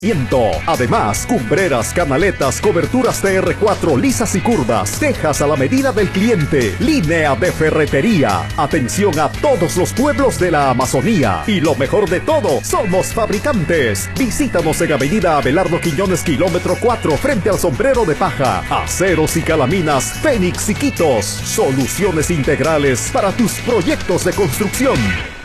Además, cumbreras, canaletas, coberturas TR4 lisas y curvas, tejas a la medida del cliente. Línea de ferretería. Atención a todos los pueblos de la Amazonía. Y lo mejor de todo, somos fabricantes. Visítanos en Avenida Abelardo Quiñones, kilómetro 4, frente al Sombrero de Paja. Aceros y calaminas, Fénix y Quitos. Soluciones integrales para tus proyectos de construcción.